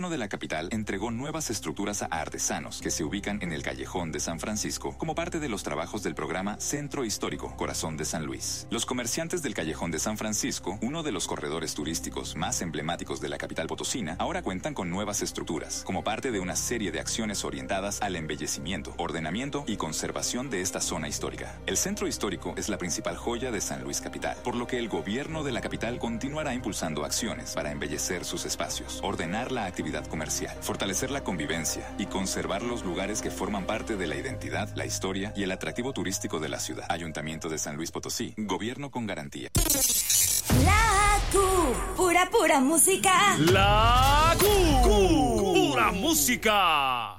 gobierno de la capital entregó nuevas estructuras a artesanos que se ubican en el Callejón de San Francisco como parte de los trabajos del programa Centro Histórico Corazón de San Luis. Los comerciantes del Callejón de San Francisco, uno de los corredores turísticos más emblemáticos de la capital potosina, ahora cuentan con nuevas estructuras, como parte de una serie de acciones orientadas al embellecimiento, ordenamiento y conservación de esta zona histórica. El Centro Histórico es la principal joya de San Luis Capital, por lo que el gobierno de la capital continuará impulsando acciones para embellecer sus espacios, ordenar la actividad comercial, fortalecer la convivencia y conservar los lugares que forman parte de la identidad, la historia y el atractivo turístico de la ciudad. Ayuntamiento de San Luis Potosí, gobierno con garantía. La Q, pura música. La Q, pura música.